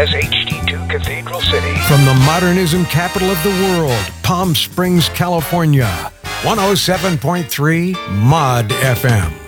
as HD2 Cathedral City. From the modernism capital of the world, Palm Springs, California, 107.3 Mod FM.